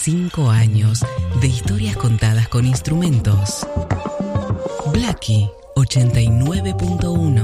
5 años de historias contadas con instrumentos. Blackie 89.1